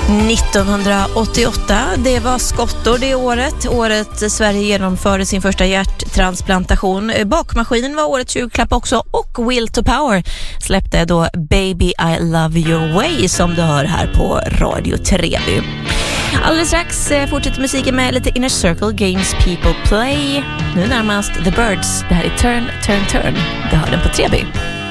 1988, det var skottår det året. Året Sverige genomförde sin första hjärttransplantation. Bakmaskin var årets julklapp också, och Will to Power släppte då Baby I Love Your Way, som du hör här på Radio Treby. Alldeles strax fortsätter musiken med lite Inner Circle, Games People Play. Nu närmast The Birds, det här är Turn, Turn, Turn. Det hör den på Treby.